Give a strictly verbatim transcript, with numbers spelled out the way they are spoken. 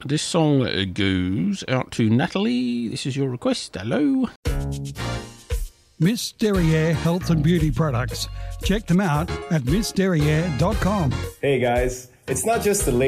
This song goes out to Natalie. This is your request. Hello. Miss Derriere Health and Beauty Products. Check them out at miss derriere dot com. Hey guys, it's not just the